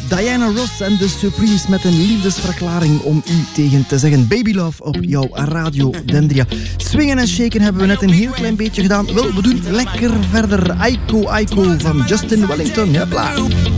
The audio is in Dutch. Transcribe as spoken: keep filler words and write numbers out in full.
Diana Ross en de Supremes met een liefdesverklaring om u tegen te zeggen. Baby Love op jouw Radio Dendria. Swingen en shaken hebben we net een heel klein beetje gedaan. Wel, we doen lekker verder. Aiko Aiko van Justin Wellington. Hopla.